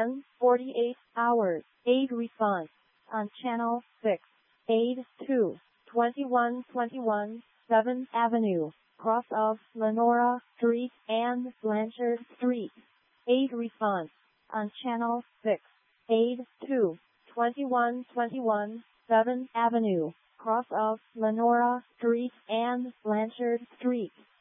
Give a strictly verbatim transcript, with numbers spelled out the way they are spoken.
than forty-eight hours. eight Response on Channel six. eight two twenty-one twenty-one seventh Avenue, cross of Lenora Street and Blanchard Street. eight Response on Channel six. eight two twenty-one twenty-one seventh Avenue, cross of Lenora Street and Blanchard Street.